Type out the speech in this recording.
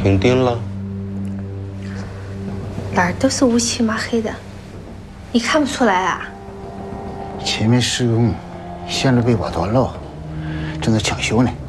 平定了？ 哪儿都是乌漆嘛黑的，你看不出来啊？ 前面施工线路被挖断了，正在抢修呢。